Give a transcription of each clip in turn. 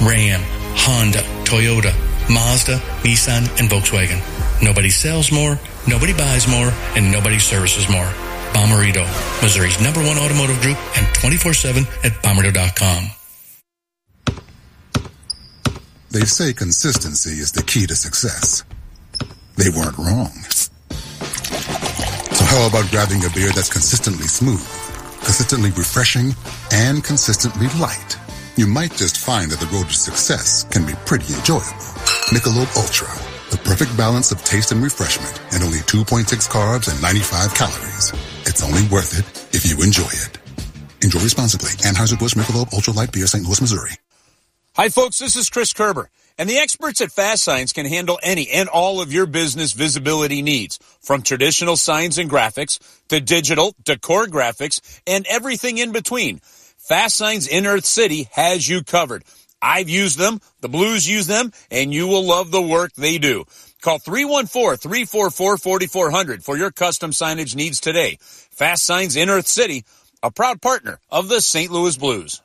Ram, Honda, Toyota, Mazda, Nissan, and Volkswagen. Nobody sells more, nobody buys more, and nobody services more. Bommarito, Missouri's #1 automotive group, and 24/7 at bommarito.com. They say consistency is the key to success. They weren't wrong. So how about grabbing a beer that's consistently smooth, consistently refreshing, and consistently light? You might just find that the road to success can be pretty enjoyable. Michelob Ultra, the perfect balance of taste and refreshment, and only 2.6 carbs and 95 calories. It's only worth it if you enjoy it. Enjoy responsibly. Anheuser-Busch Michelob Ultra Light Beer, St. Louis, Missouri. Hi, folks. This is Chris Kerber. And the experts at Fast Signs can handle any and all of your business visibility needs, from traditional signs and graphics to digital, decor graphics, and everything in between. Fast Signs in Earth City has you covered. I've used them, the Blues use them, and you will love the work they do. Call 314-344-4400 for your custom signage needs today. Fast Signs in Earth City, a proud partner of the St. Louis Blues.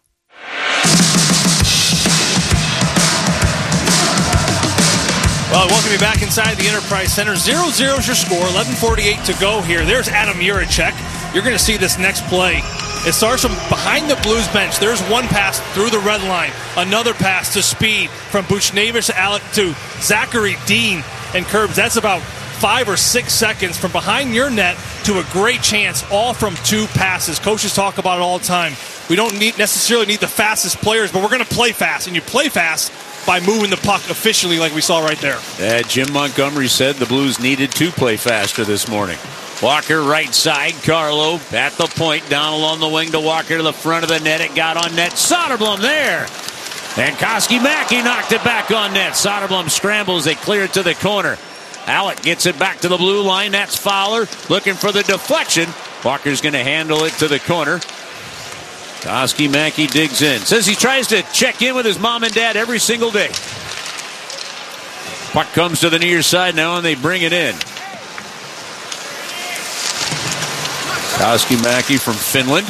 Well, welcome you back inside the Enterprise Center. 0-0 is your score, 11:48 to go here. There's Adam Juracek. You're going to see this next play. It starts from behind the Blues bench. There's one pass through the red line, another pass to speed from Buchnevich to Zachary Dean and Curbs. That's about 5 or 6 seconds from behind your net to a great chance, all from 2 passes. Coaches talk about it all the time. We don't necessarily need the fastest players, but we're going to play fast, and you play fast by moving the puck efficiently like we saw right there. Jim Montgomery said the Blues needed to play faster this morning. Walker right side, Carlo at the point, down along the wing to Walker to the front of the net. It got on net. Soderblom there. And Koski-Mackey knocked it back on net. Soderblom scrambles. They clear it to the corner. Alec gets it back to the blue line. That's Fowler looking for the deflection. Walker's going to handle it to the corner. Koski-Mackey digs in. Says he tries to check in with his mom and dad every single day. Puck comes to the near side now, and they bring it in. Koski-Mackey from Finland.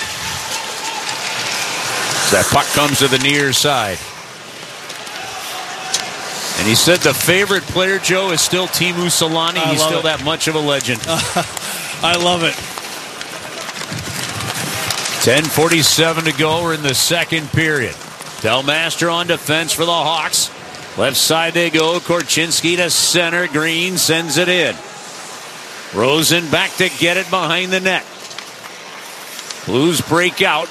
That puck comes to the near side. And he said the favorite player, Joe, is still Teemu Selanne. He's still that much of a legend. I love it. 10:47 to go. We're in the second period. Del Mastro on defense for the Hawks. Left side they go. Korchinski to center. Green sends it in. Rosen back to get it behind the net. Blues break out.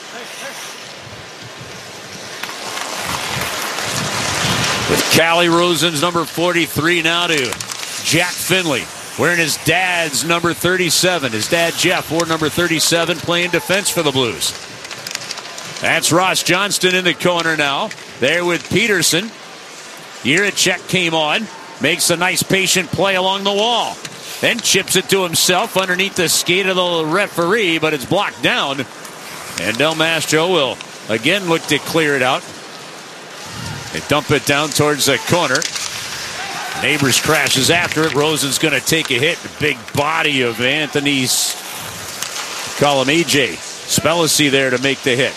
With Callie Rosen's number 43 now to Jack Finley, wearing his dad's number 37. His dad, Jeff, wore number 37, playing defense for the Blues. That's Ross Johnston in the corner now. There with Peterson. Juracek came on. Makes a nice patient play along the wall. Then chips it to himself underneath the skate of the referee, but it's blocked down. And Del Mastro will again look to clear it out. They dump it down towards the corner. Neighbors crashes after it. Rosen's going to take a hit. The big body of Anthony's, call him AJ Spellacy there to make the hit.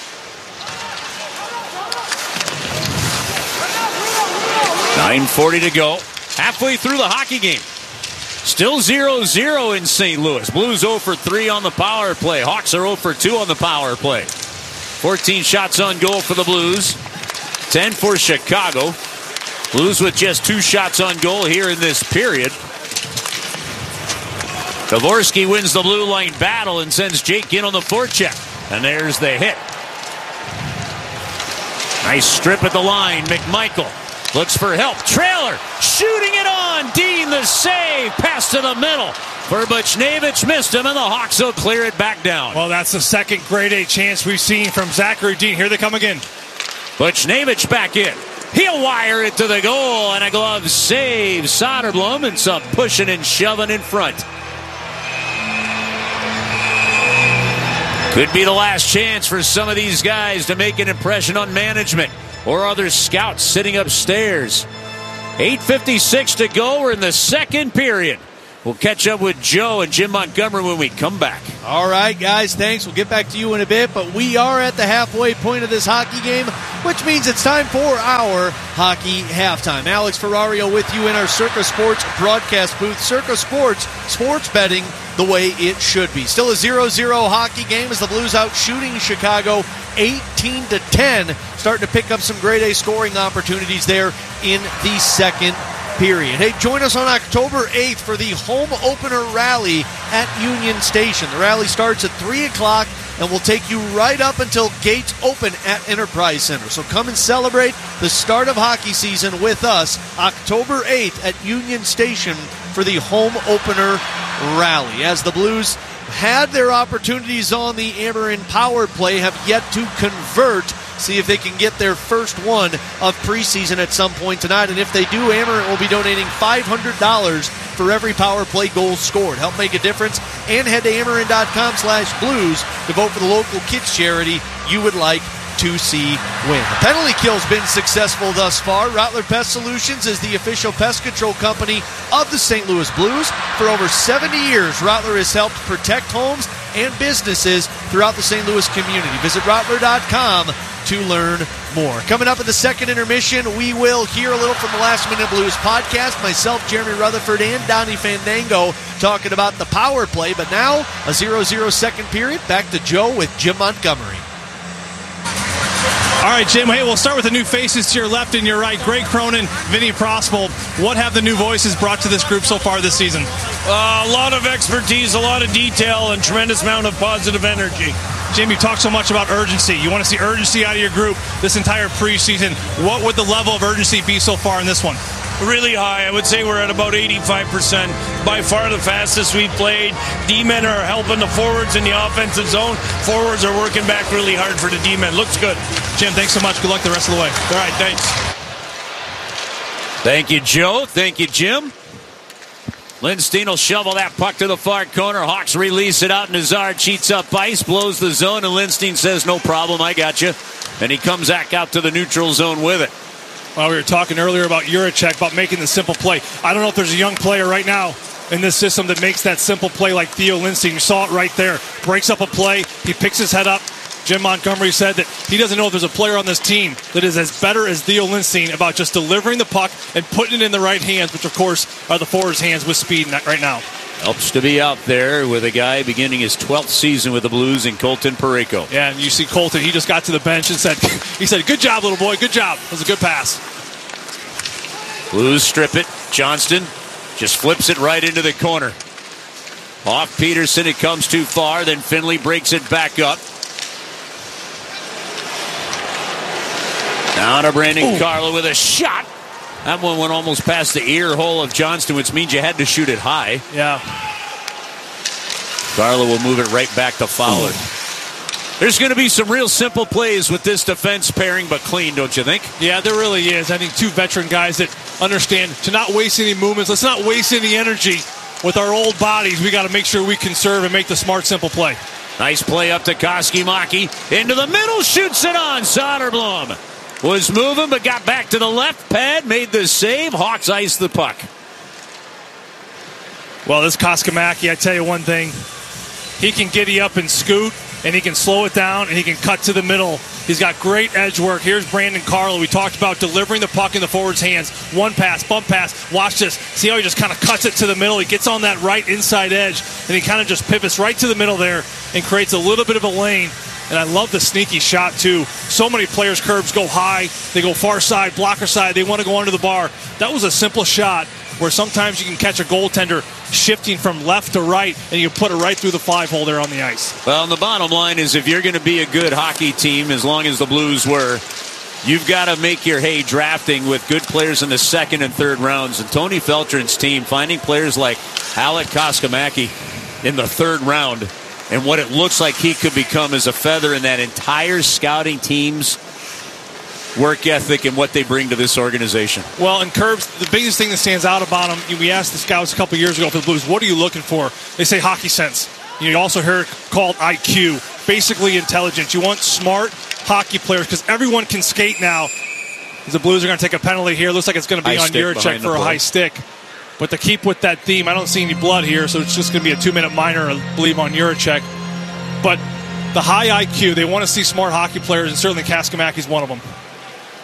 .940 to go. Halfway through the hockey game. Still 0-0 in St. Louis. Blues 0 for 3 on the power play. Hawks are 0 for 2 on the power play. 14 shots on goal for the Blues. 10 for Chicago. Blues with just 2 shots on goal here in this period. Dvorsky wins the blue line battle and sends Jake in on the forecheck. And there's the hit. Nice strip at the line. McMichael looks for help. Trailer shooting it on. Dean the save. Pass to the middle. Buchnevich missed him, and the Hawks will clear it back down. Well, that's the second grade A chance we've seen from Zachary Dean. Here they come again. Buchnevich back in. He'll wire it to the goal, and a glove save. Soderblom and some pushing and shoving in front. Could be the last chance for some of these guys to make an impression on management or other scouts sitting upstairs. 8:56 to go. We're in the second period. We'll catch up with Joe and Jim Montgomery when we come back. All right, guys, thanks. We'll get back to you in a bit, but we are at the halfway point of this hockey game. which means it's time for our hockey halftime. Alex Ferrario with you in our Circa Sports broadcast booth. Circa Sports, sports betting the way it should be. Still a 0-0 hockey game as the Blues out shooting Chicago 18-10, starting to pick up some grade A scoring opportunities there in the second period. Hey, join us on October 8th for the home opener rally at Union Station. The rally starts at 3 o'clock and will take you right up until gates open at Enterprise Center. So come and celebrate the start of hockey season with us October 8th at Union Station for the home opener rally. As the Blues had their opportunities on the Ameren power play, have yet to convert. See if they can get their first one of preseason at some point tonight. And if they do, Ameren will be donating $500 for every power play goal scored. Help make a difference and head to Ameren.com/blues to vote for the local kids charity you would like to see win. The penalty kill's been successful thus far. Rottler Pest Solutions is the official pest control company of the St. Louis Blues. For over 70 years, Rottler has helped protect homes and businesses throughout the St. Louis community. Visit Rottler.com to learn more. Coming up at the second intermission, we will hear a little from the Last Minute Blues podcast. Myself, Jeremy Rutherford, and Donnie Fandango talking about the power play. But now, a 0-0 second period. Back to Joe with Jim Montgomery. All right, Jim. Hey, we'll start with the new faces to your left and your right. Greg Cronin, Vinny Prospel. What have the new voices brought to this group so far this season? A lot of expertise, a lot of detail, and tremendous amount of positive energy. Jim, you talk so much about urgency. You want to see urgency out of your group this entire preseason. What would the level of urgency be so far in this one? Really high. I would say we're at about 85%. By far the fastest we've played. D-men are helping the forwards in the offensive zone. Forwards are working back really hard for the D-men. Looks good. Jim, thanks so much. Good luck the rest of the way. All right, thanks. Thank you, Joe. Thank you, Jim. Lindstein will shovel that puck to the far corner. Hawks release it out. Nazar cheats up ice, blows the zone, and Lindstein says, no problem, I got you. And he comes back out to the neutral zone with it. Well, we were talking earlier about Juracek, about making the simple play. I don't know if there's a young player right now in this system that makes that simple play like Theo Lindstein. You saw it right there. Breaks up a play. He picks his head up. Jim Montgomery said that he doesn't know if there's a player on this team that is as better as Theo Lindstein about just delivering the puck and putting it in the right hands, which, of course, are the forward's hands with speed right now. Helps to be out there with a guy beginning his 12th season with the Blues in Colton Parayko. Yeah, and you see Colton, he just got to the bench and said, good job, little boy, good job. It was a good pass. Blues strip it. Johnston just flips it right into the corner. Off Peterson, it comes too far. Then Finley breaks it back up. Now to Brandon Carlo with a shot. That one went almost past the ear hole of Johnston, which means you had to shoot it high. Yeah. Carlo will move it right back to Fowler. There's going to be some real simple plays with this defense pairing, but clean, don't you think? Yeah, there really is. I think two veteran guys that understand to not waste any movements. Let's not waste any energy with our old bodies. We got to make sure we conserve and make the smart, simple play. Nice play up to Koski-Maki. Into the middle, shoots it on. Soderblom was moving, but got back to the left pad, made the save. Hawks ice the puck. Well, this Koski-Maki, I tell you one thing. He can giddy up and scoot, and he can slow it down, and he can cut to the middle. He's got great edge work. Here's Brandon Carlo. We talked about delivering the puck in the forward's hands. One pass, bump pass. Watch this. See how he just kind of cuts it to the middle. He gets on that right inside edge, and he kind of just pivots right to the middle there and creates a little bit of a lane. And I love the sneaky shot, too. So many players' curves go high. They go far side, blocker side. They want to go under the bar. That was a simple shot where sometimes you can catch a goaltender shifting from left to right, and you put it right through the 5-hole there on the ice. Well, and the bottom line is if you're going to be a good hockey team, as long as the Blues were, you've got to make your hay drafting with good players in the second and third rounds. And Tony Feltrin's team, finding players like Alek Koski-Maki in the third round, and what it looks like he could become as a feather in that entire scouting team's work ethic and what they bring to this organization. Well, and Curbs, the biggest thing that stands out about him, we asked the scouts a couple years ago for the Blues, what are you looking for? They say hockey sense. You also hear it called IQ, basically intelligence. You want smart hockey players because everyone can skate now. The Blues are going to take a penalty here. Looks like it's going to be on Juracek for a high stick. But to keep with that theme, I don't see any blood here, so it's just going to be a 2-minute minor, I believe, on Juracek. But the high IQ, they want to see smart hockey players, and certainly Koski-Maki's one of them.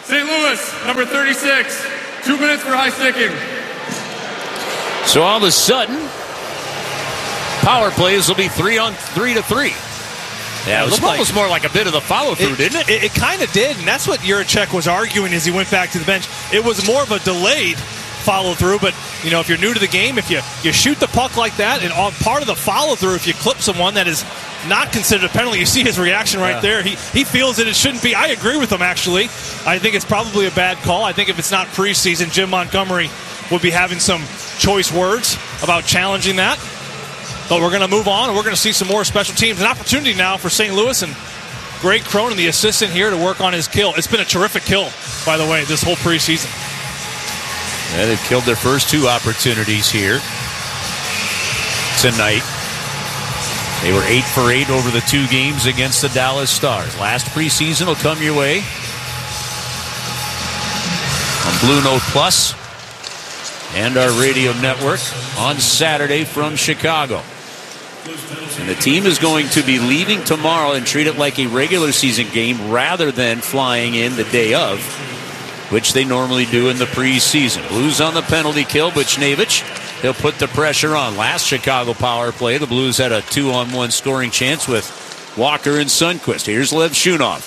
St. Louis, number 36, 2 minutes for high sticking. So all of a sudden, power plays will be 3-on-3 to 3. Yeah, it was almost more like a bit of the follow-through, didn't it? It kind of did, and that's what Juracek was arguing as he went back to the bench. It was more of a delayed follow-through, but, you know, if you're new to the game, if you shoot the puck like that, and part of the follow-through, if you clip someone that is not considered a penalty, you see his reaction right there. He feels that it shouldn't be. I agree with him, actually. I think it's probably a bad call. I think if it's not preseason, Jim Montgomery would be having some choice words about challenging that. But we're going to move on, and we're going to see some more special teams. An opportunity now for St. Louis and Greg Cronin, the assistant here, to work on his kill. It's been a terrific kill, by the way, this whole preseason. Yeah, they've killed their first 2 opportunities here tonight. They were 8 for 8 over the 2 games against the Dallas Stars. Last preseason will come your way on Blue Note Plus and our radio network on Saturday from Chicago. And the team is going to be leaving tomorrow and treat it like a regular season game rather than flying in the day of, which they normally do in the preseason. Blues on the penalty kill, Buchnevich, he'll put the pressure on. Last Chicago power play, the Blues had a 2-on-1 scoring chance with Walker and Sundqvist. Here's Levshunov.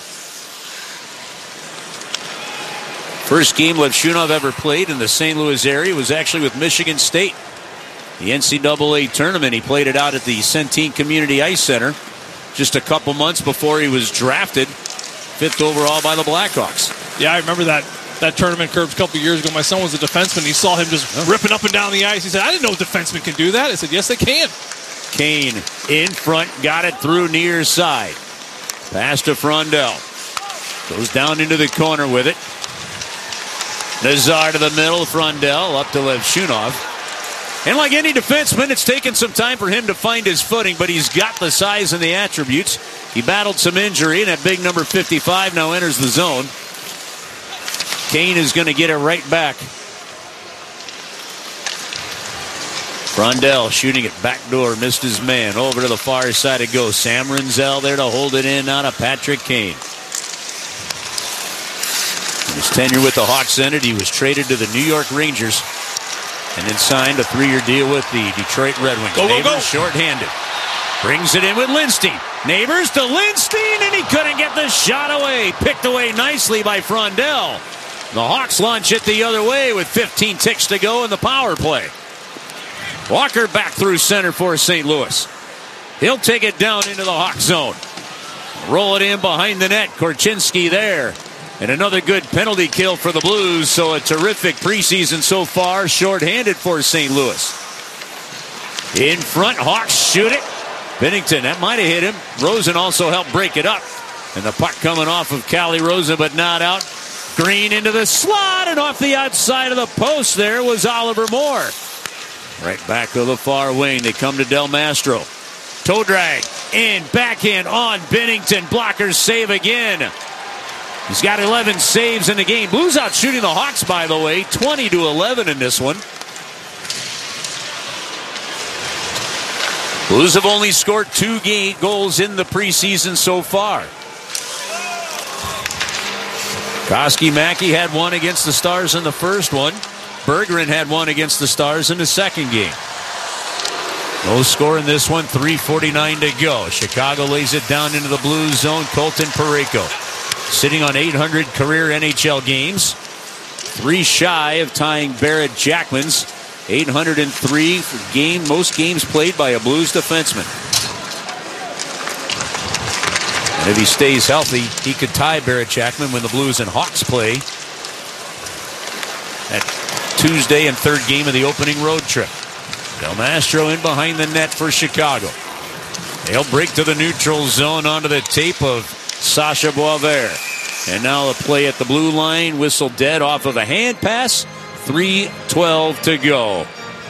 First game Levshunov ever played in the St. Louis area was actually with Michigan State. The NCAA tournament, he played it out at the Centene Community Ice Center just a couple months before he was drafted 5th overall by the Blackhawks. Yeah, I remember that tournament, Curbs, a couple years ago. My son was a defenseman. He saw him just ripping up and down the ice. He said, I didn't know defensemen can do that. I said, yes, they can. Kane in front, got it through near side. Pass to Frondell. Goes down into the corner with it. Nazar to the middle, Frondell up to Levshunov. And like any defenseman, it's taken some time for him to find his footing, but he's got the size and the attributes. He battled some injury, and that big number 55 now enters the zone. Kane is going to get it right back. Frondell shooting it backdoor, missed his man. Over to the far side it goes. Sam Rinzel there to hold it in out of Patrick Kane. His tenure with the Hawks ended. He was traded to the New York Rangers and then signed a 3-year deal with the Detroit Red Wings. Neighbors shorthanded. Brings it in with Lindstein. Neighbors to Lindstein, and he couldn't get the shot away. Picked away nicely by Frondell. The Hawks launch it the other way with 15 ticks to go in the power play. Walker back through center for St. Louis. He'll take it down into the Hawk zone. Roll it in behind the net. Korchinski there. And another good penalty kill for the Blues. So a terrific preseason so far. Shorthanded for St. Louis. In front, Hawks shoot it. Binnington, that might have hit him. Rosen also helped break it up. And the puck coming off of Calle Rosen, but not out. Green into the slot, and off the outside of the post there was Oliver Moore. Right back to the far wing. They come to Del Mastro. Toe drag in, backhand on Binnington. Blockers save again. He's got 11 saves in the game. Blues out shooting the Hawks, by the way, 20-11 in this one. Blues have only scored 2 goals in the preseason so far. Koski-Mackey had 1 against the Stars in the first one. Berggren had 1 against the Stars in the second game. No score in this one, 3:49 to go. Chicago lays it down into the Blues zone. Colton Parayko sitting on 800 career NHL games. 3 shy of tying Barrett Jackman's 803 game, most games played by a Blues defenseman. And if he stays healthy, he could tie Barrett Jackman when the Blues and Hawks play that Tuesday and 3rd game of the opening road trip. Del Mastro in behind the net for Chicago. They'll break to the neutral zone onto the tape of Sasha Boisvert. And now a play at the blue line. Whistle dead off of a hand pass. 3:12 to go.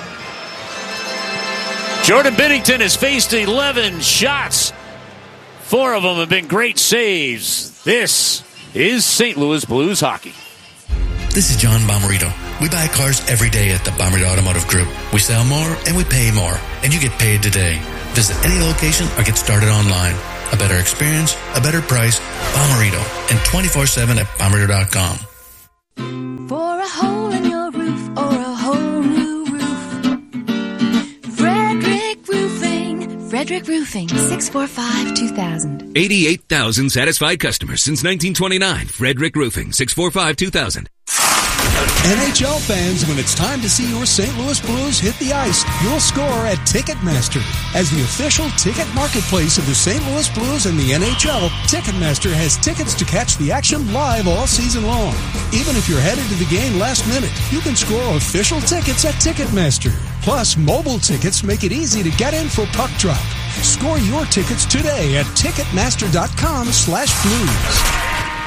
Jordan Binnington has faced 11 shots. 4 of them have been great saves. This is St. Louis Blues hockey. This is John Bomarito. We buy cars every day at the Bomarito Automotive Group. We sell more and we pay more, and you get paid today. Visit any location or get started online. A better experience, a better price, Bomarito, and 24/7 at Bomarito.com. For a hole in your roof or a whole new roof. Frederick Roofing. Frederick Roofing, 645-2000. 88,000 satisfied customers since 1929. Frederick Roofing, 645-2000. NHL fans, when it's time to see your St. Louis Blues hit the ice, you'll score at Ticketmaster. As the official ticket marketplace of the St. Louis Blues and the NHL, Ticketmaster has tickets to catch the action live all season long. Even if you're headed to the game last minute, you can score official tickets at Ticketmaster. Plus, mobile tickets make it easy to get in for puck drop. Score your tickets today at Ticketmaster.com/blues.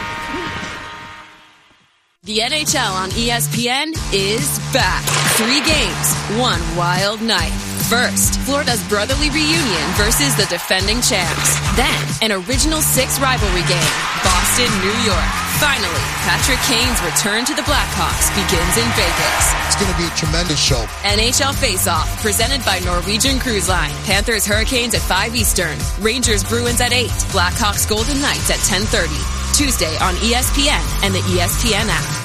The NHL on ESPN is back. 3 games, 1 wild night. First, Florida's brotherly reunion versus the defending champs. Then, an original 6 rivalry game, Boston, New York. Finally, Patrick Kane's return to the Blackhawks begins in Vegas. It's going to be a tremendous show. NHL Face-Off, presented by Norwegian Cruise Line. Panthers Hurricanes at 5 Eastern. Rangers Bruins at 8. Blackhawks Golden Knights at 10:30. Tuesday on ESPN and the ESPN app.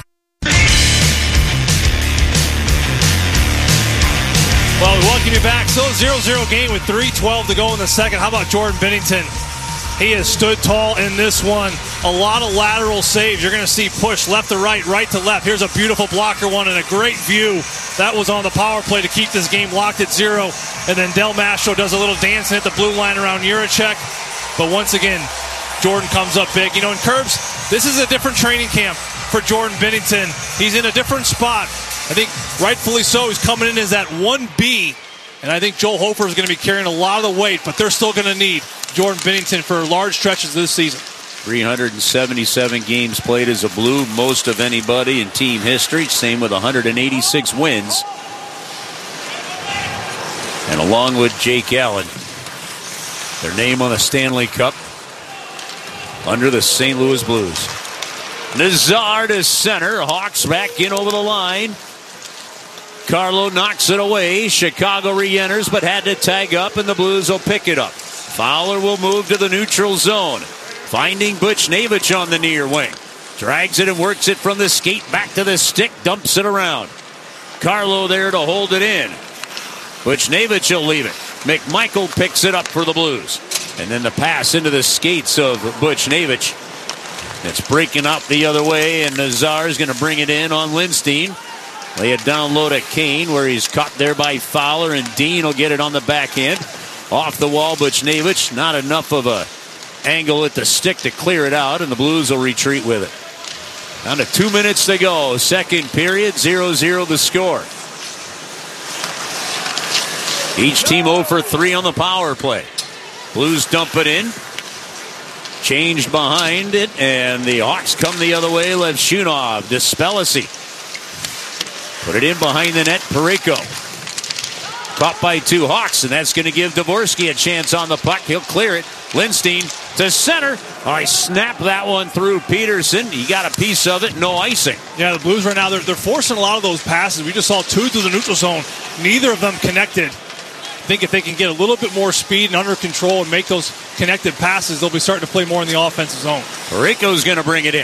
Well, we welcome you back. Still a 0-0 game with 3:12 to go in the second. How about Jordan Binnington? He has stood tall in this one. A lot of lateral saves. You're going to see push left to right, right to left. Here's a beautiful blocker one and a great view. That was on the power play to keep this game locked at 0. And then Del Mastro does a little dancing at the blue line around Juracek. But once again, Jordan comes up big. You know, in Curbs, this is a different training camp for Jordan Binnington. He's in a different spot. I think rightfully so. He's coming in as that 1B. And I think Joel Hofer is going to be carrying a lot of the weight, but they're still going to need Jordan Binnington for large stretches this season. 377 games played as a Blue, most of anybody in team history. Same with 186 wins. And along with Jake Allen, their name on the Stanley Cup under the St. Louis Blues. Nazar to center. Hawks back in over the line. Carlo knocks it away. Chicago re-enters, but had to tag up, and the Blues will pick it up. Fowler will move to the neutral zone. Finding Buchnevich on the near wing. Drags it and works it from the skate back to the stick. Dumps it around. Carlo there to hold it in. Buchnevich will leave it. McMichael picks it up for the Blues. And then the pass into the skates of Buchnevich. It's breaking up the other way, and Nazar is going to bring it in on Lindstein. Lay it down low to Kane, where he's caught there by Fowler, and Dean will get it on the backhand. Off the wall, Buchnevich. Not enough of a angle at the stick to clear it out, and the Blues will retreat with it. Down to 2 minutes to go. Second period, 0-0 the score. Each team 0 for 3 on the power play. Blues dump it in. Changed behind it, and the Hawks come the other way. Levshunov, Despelisi. Put it in behind the net, Parayko. Caught by 2 Hawks, and that's going to give Dvorsky a chance on the puck. He'll clear it. Lindstein to center. Oh, he snapped that one through Peterson. He got a piece of it, no icing. Yeah, the Blues right now, they're forcing a lot of those passes. We just saw 2 through the neutral zone. Neither of them connected. I think if they can get a little bit more speed and under control and make those connected passes, they'll be starting to play more in the offensive zone. Parayko's going to bring it in.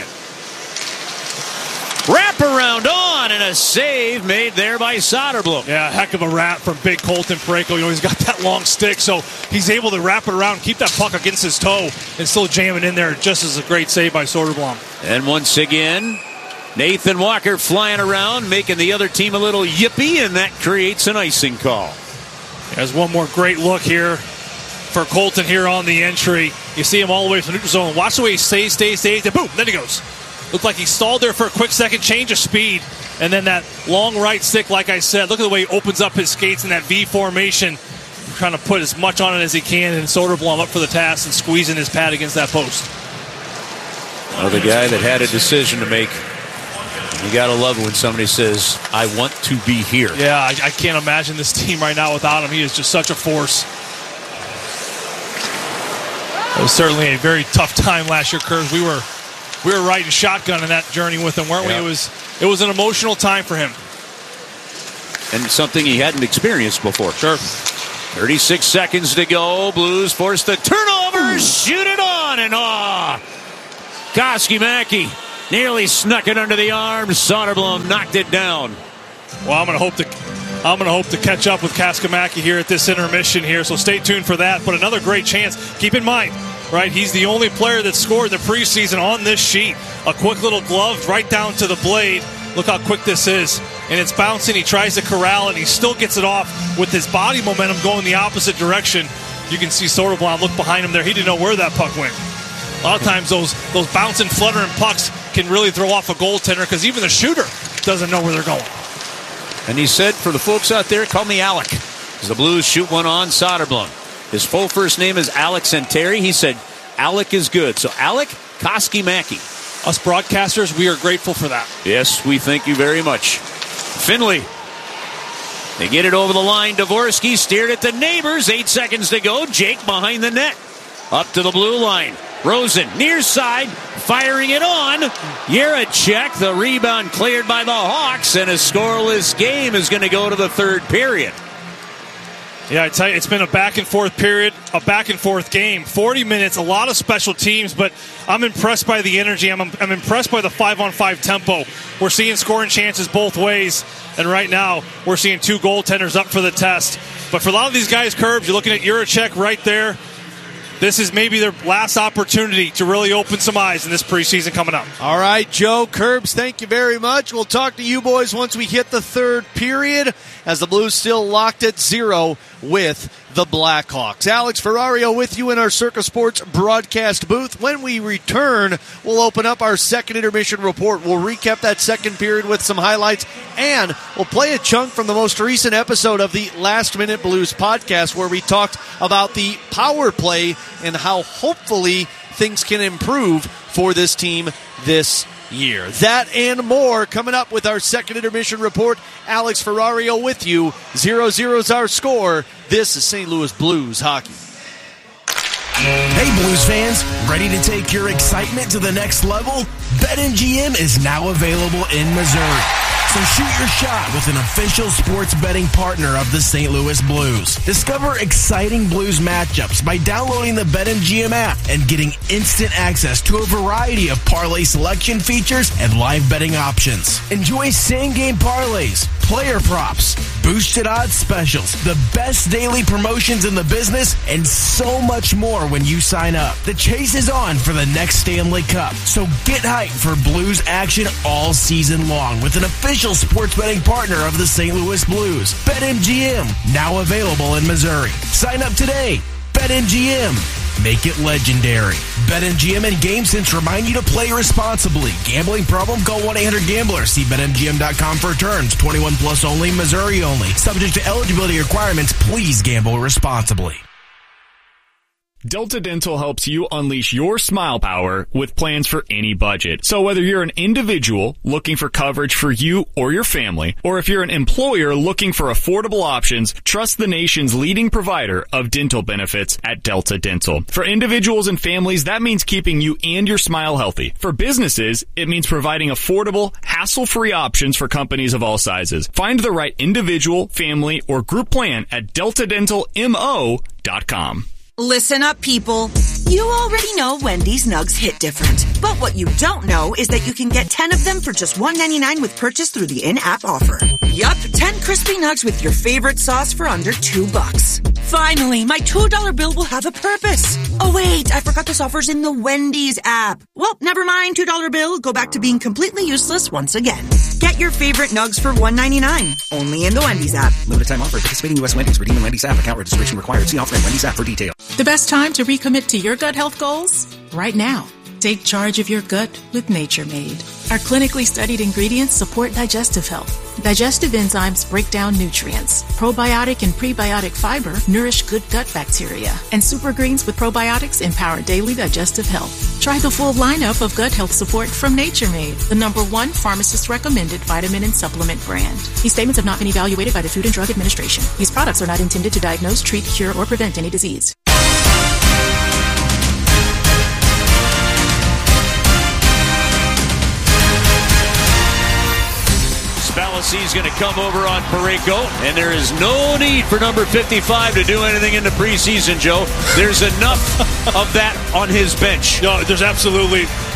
Wrap around on, and a save made there by Soderblom. Yeah, heck of a wrap from big Colton Parayko. You know, he's got that long stick, so he's able to wrap it around, keep that puck against his toe, and still jam it in there just as a great save by Soderblom. And once again, Nathan Walker flying around, making the other team a little yippee, and that creates an icing call. There's one more great look here for Colton here on the entry. You see him all the way from the neutral zone. Watch the way he stays, and boom, there he goes. Looked like he stalled there for a quick second, change of speed, and then that long right stick, like I said, look at the way he opens up his skates in that V formation, trying to put as much on it as he can, and Soderblom up for the task and squeezing his pad against that post. Another guy that had a decision to make. You got to love when somebody says, I want to be here. Yeah, I can't imagine this team right now without him. He is just such a force. It was certainly a very tough time last year, Curves. We were riding shotgun in that journey with him, weren't we? It was an emotional time for him. And something he hadn't experienced before. Sure. 36 seconds to go. Blues force the turnover. Shoot it on and Koski Mackey Nearly snuck it under the arm. Soderblom knocked it down. Well, I'm going to hope to catch up with Kaskamaki here at this intermission here, so stay tuned for that. But another great chance. Keep in mind, right, he's the only player that scored the preseason on this sheet. A quick little glove right down to the blade. Look how quick this is. And it's bouncing. He tries to corral it. He still gets it off with his body momentum going the opposite direction. You can see Soderblom look behind him there. He didn't know where that puck went. A lot of times those bouncing, fluttering pucks can really throw off a goaltender because even the shooter doesn't know where they're going. And he said, for the folks out there, call me Alec. As the Blues shoot one on Soderblom. His full first name is Alex Santeri. He said, Alec is good. So Alec Kaskamaki. Us broadcasters, we are grateful for that. Yes, we thank you very much. Finley. They get it over the line. Dvorsky steered at the neighbors. 8 seconds to go. Jake behind the net. Up to the blue line. Rosen, near side, firing it on. Jiricek, the rebound cleared by the Hawks, and a scoreless game is going to go to the third period. Yeah, I tell you, it's been a back-and-forth period, a back-and-forth game. 40 minutes, a lot of special teams, but I'm impressed by the energy. I'm impressed by the 5-on-5 tempo. We're seeing scoring chances both ways, and right now we're seeing 2 goaltenders up for the test. But for a lot of these guys, Curbs, you're looking at Jiricek right there. This is maybe their last opportunity to really open some eyes in this preseason coming up. All right, Joe, Curbs, thank you very much. We'll talk to you boys once we hit the third period as the Blues still locked at 0 with the Blackhawks. Alex Ferrario with you in our Circa Sports broadcast booth. When we return, we'll open up our second intermission report. We'll recap that second period with some highlights, and we'll play a chunk from the most recent episode of the Last Minute Blues podcast where we talked about the power play and how hopefully things can improve for this team this year. That and more coming up with our second intermission report. Alex Ferrario with you. 0-0 is our score. This is St. Louis Blues hockey. Hey Blues fans, ready to take your excitement to the next level? BetMGM is now available in Missouri. So shoot your shot with an official sports betting partner of the St. Louis Blues. Discover exciting Blues matchups by downloading the BetMGM app and getting instant access to a variety of parlay selection features and live betting options. Enjoy same-game parlays, player props, boosted odds specials, the best daily promotions in the business, and so much more when you sign up. The chase is on for the next Stanley Cup, so get hyped for Blues action all season long with an official sports betting partner of the St. Louis Blues. BetMGM, now available in Missouri. Sign up today. BetMGM. Make it legendary. BetMGM and GameSense remind you to play responsibly. Gambling problem? Call 1-800-GAMBLER. See BetMGM.com for terms. 21 plus only, Missouri only. Subject to eligibility requirements. Please gamble responsibly. Delta Dental helps you unleash your smile power with plans for any budget. So whether you're an individual looking for coverage for you or your family, or if you're an employer looking for affordable options, trust the nation's leading provider of dental benefits at Delta Dental. For individuals and families, that means keeping you and your smile healthy. For businesses, it means providing affordable, hassle-free options for companies of all sizes. Find the right individual, family, or group plan at deltadentalmo.com. Listen up, people. You already know Wendy's Nugs hit different. But what you don't know is that you can get 10 of them for just $1.99 with purchase through the in-app offer. Yup, 10 crispy nugs with your favorite sauce for under $2. Finally, my $2 bill will have a purpose. Oh wait, I forgot this offer's in the Wendy's app. Well, never mind, $2 bill. Go back to being completely useless once again. Get your favorite nugs for $1.99. Only in the Wendy's app. Limited time offer. Participating U.S. Wendy's. Redeem in Wendy's app. Account registration required. See offer in Wendy's app for details. The best time to recommit to your gut health goals? Right now. Take charge of your gut with Nature Made. Our clinically studied ingredients support digestive health. Digestive enzymes break down nutrients. Probiotic and prebiotic fiber nourish good gut bacteria. And super greens with probiotics empower daily digestive health. Try the full lineup of gut health support from Nature Made, the #1 pharmacist-recommended vitamin and supplement brand. These statements have not been evaluated by the Food and Drug Administration. These products are not intended to diagnose, treat, cure, or prevent any disease. Spalacci's going to come over on Parayko, and there is no need for number 55 to do anything in the preseason, Joe. There's enough of that on his bench. No, there's absolutely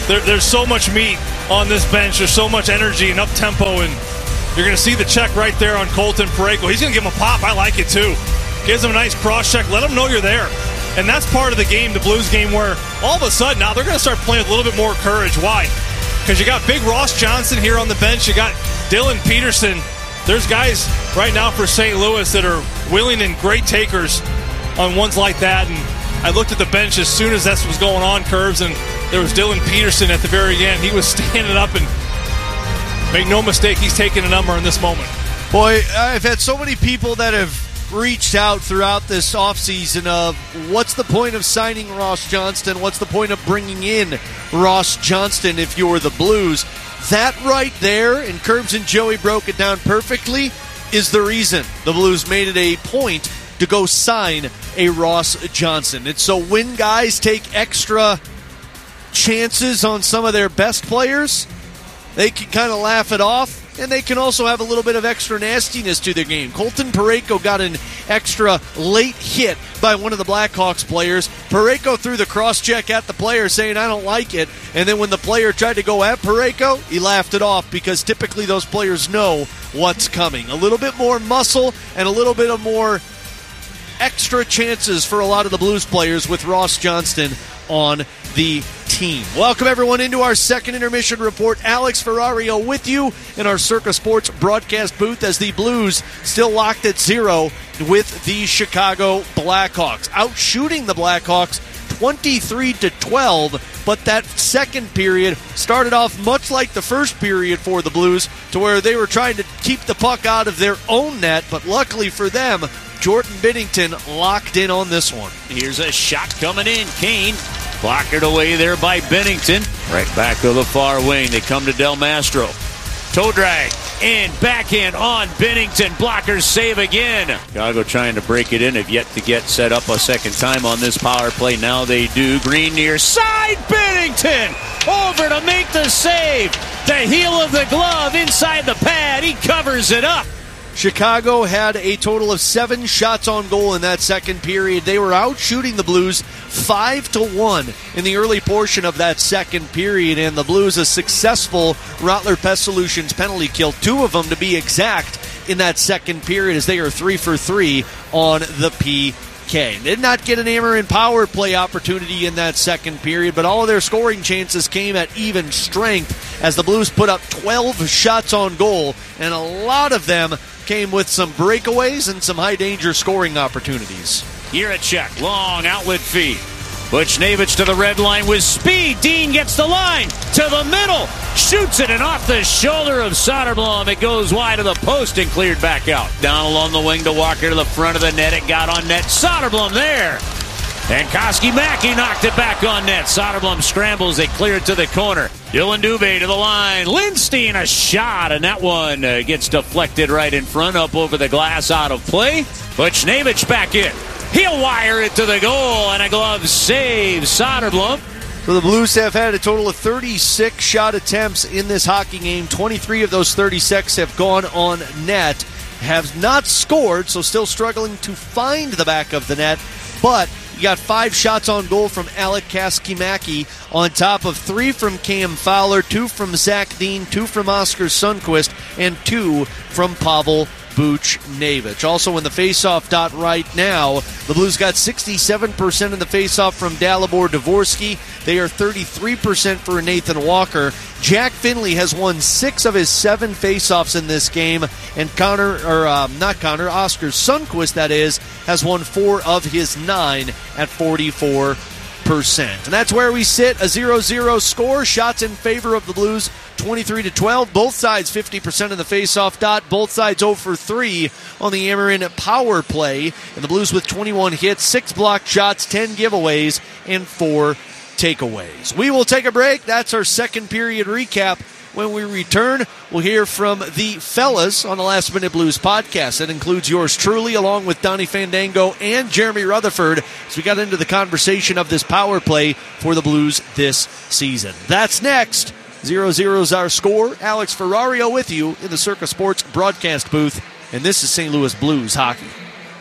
There's so much meat on this bench. There's so much energy and up-tempo, and you're going to see the check right there on Colton Parayko. He's going to give him a pop. I like it, too. Gives him a nice cross-check. Let him know you're there. And that's part of the game, the Blues game, where all of a sudden now they're going to start playing with a little bit more courage. Why? Because you got big Ross Johnston here on the bench. You got Dylan Peterson. There's guys right now for St. Louis that are willing and great takers on ones like that. And I looked at the bench as soon as that was going on, Curbs, and there was Dylan Peterson at the very end. He was standing up, and make no mistake, he's taking a number in this moment. Boy, I've had so many people that have reached out throughout this offseason of what's the point of signing Ross Johnston? What's the point of bringing in Ross Johnston if you're the Blues? That right there, and Curbs and Joey broke it down perfectly, is the reason the Blues made it a point to go sign a Ross Johnston. It's so when guys take extra chances on some of their best players, they can kind of laugh it off, and they can also have a little bit of extra nastiness to their game. Colton Parayko got an extra late hit by one of the Blackhawks players. Parayko threw the cross-check at the player saying, I don't like it. And then when the player tried to go at Parayko, he laughed it off because typically those players know what's coming. A little bit more muscle and a little bit of more extra chances for a lot of the Blues players with Ross Johnston on the team. Welcome everyone into our second intermission report. Alex Ferrario with you in our Circa Sports broadcast booth as the Blues still locked at 0 with the Chicago Blackhawks. Outshooting the Blackhawks 23-12, but that second period started off much like the first period for the Blues, to where they were trying to keep the puck out of their own net, but luckily for them, Jordan Binnington locked in on this one. Here's a shot coming in. Kane blockered away there by Binnington. Right back to the far wing. They come to Del Mastro. Toe drag and backhand on Binnington. Blockers save again. Chicago trying to break it in. Have yet to get set up a second time on this power play. Now they do. Green near side. Binnington over to make the save. The heel of the glove inside the pad. He covers it up. Chicago had a total of 7 shots on goal in that second period. They were out shooting the Blues 5-1 in the early portion of that second period, and the Blues a successful Rottler Pest Solutions penalty kill, 2 of them to be exact in that second period, as they are 3 for 3 on the PK. Did not get an Ameren power play opportunity in that second period, but all of their scoring chances came at even strength as the Blues put up 12 shots on goal, and a lot of them came with some breakaways and some high-danger scoring opportunities. Here a check. Long outlet feed. Buchnevich to the red line with speed. Dean gets the line to the middle. Shoots it, and off the shoulder of Soderblom. It goes wide of the post and cleared back out. Down along the wing to Walker to the front of the net. It got on net. Soderblom there. And Koski-Mackey knocked it back on net. Soderblom scrambles. They clear it to the corner. Dylan Dubé to the line. Lindstein a shot, and that one gets deflected right in front, up over the glass, out of play. Buchnevich back in. He'll wire it to the goal, and a glove save. Soderblom. So the Blues have had a total of 36 shot attempts in this hockey game. 23 of those 36 have gone on net. Have not scored, so still struggling to find the back of the net. But you got 5 shots on goal from Alec Koski-Mackey on top of 3 from Cam Fowler, 2 from Zach Dean, 2 from Oscar Sundqvist, and 2 from Pavel Buchnevich. Also in the faceoff dot right now, the Blues got 67% in the faceoff from Dalibor Dvorsky. They are 33% for Nathan Walker. Jack Finley has won 6 of his 7 faceoffs in this game, and Oscar Sundqvist, that is, has won 4 of his 9 at 44%. And that's where we sit, a 0-0 score. Shots in favor of the Blues, 23-12. Both sides 50% in the faceoff dot. Both sides 0 for 3 on the Ameren power play. And the Blues with 21 hits, 6 blocked shots, 10 giveaways, and 4 takeaways. We will take a break. That's our second period recap. When we return, we'll hear from the fellas on the Last Minute Blues podcast. That includes yours truly, along with Donnie Fandango and Jeremy Rutherford, as we got into the conversation of this power play for the Blues this season. That's next. 0-0 is our score. Alex Ferrario with you in the Circa Sports broadcast booth, and this is St. Louis Blues hockey.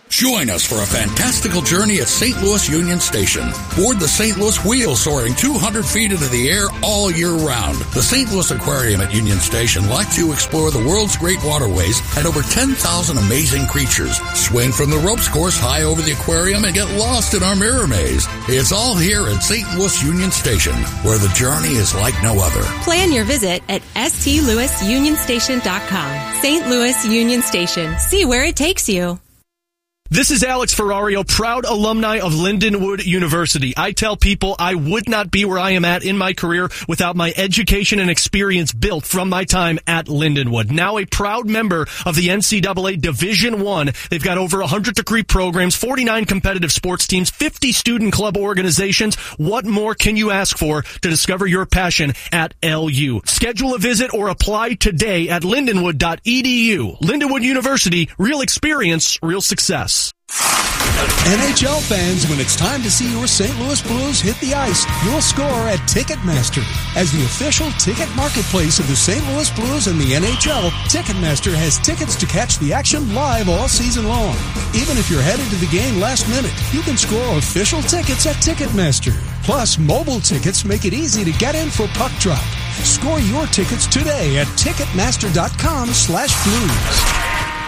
Join us for a fantastical journey at St. Louis Union Station. Board the St. Louis Wheel, soaring 200 feet into the air all year round. The St. Louis Aquarium at Union Station lets you explore the world's great waterways and over 10,000 amazing creatures. Swing from the ropes course high over the aquarium and get lost in our mirror maze. It's all here at St. Louis Union Station, where the journey is like no other. Plan your visit at stlouisunionstation.com. St. Louis Union Station. See where it takes you. This is Alex Ferrario, proud alumni of Lindenwood University. I tell people I would not be where I am at in my career without my education and experience built from my time at Lindenwood. Now a proud member of the NCAA Division I. They've got over 100 degree programs, 49 competitive sports teams, 50 student club organizations. What more can you ask for to discover your passion at LU? Schedule a visit or apply today at lindenwood.edu. Lindenwood University, real experience, real success. NHL fans, when it's time to see your St. Louis Blues hit the ice, you'll score at Ticketmaster. As the official ticket marketplace of the St. Louis Blues and the NHL, Ticketmaster has tickets to catch the action live all season long. Even if you're headed to the game last minute, you can score official tickets at Ticketmaster. Plus, mobile tickets make it easy to get in for puck drop. Score your tickets today at Ticketmaster.com/Blues.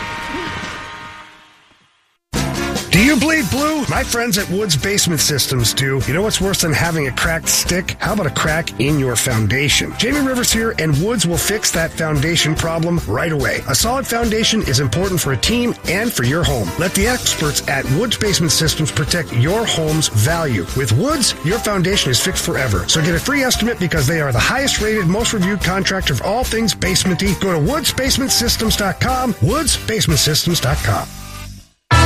Do you bleed blue? My friends at Woods Basement Systems do. You know what's worse than having a cracked stick? How about a crack in your foundation? Jamie Rivers here, and Woods will fix that foundation problem right away. A solid foundation is important for a team and for your home. Let the experts at Woods Basement Systems protect your home's value. With Woods, your foundation is fixed forever. So get a free estimate because they are the highest rated, most reviewed contractor for all things basementy. Go to woodsbasementsystems.com, woodsbasementsystems.com.